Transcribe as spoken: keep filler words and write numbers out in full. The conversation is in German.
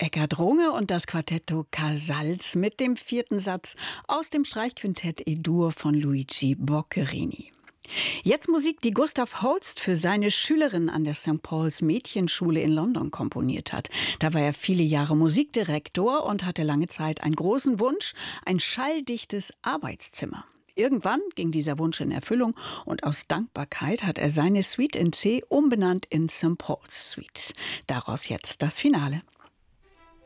Eckhard Runge und das Quartetto Casals mit dem vierten Satz aus dem Streichquintett E-Dur von Luigi Boccherini. Jetzt Musik, die Gustav Holst für seine Schülerin an der Sankt Paul's Mädchenschule in London komponiert hat. Da war er viele Jahre Musikdirektor und hatte lange Zeit einen großen Wunsch, ein schalldichtes Arbeitszimmer. Irgendwann ging dieser Wunsch in Erfüllung und aus Dankbarkeit hat er seine Suite in C umbenannt in Sankt Paul's Suite. Daraus jetzt das Finale.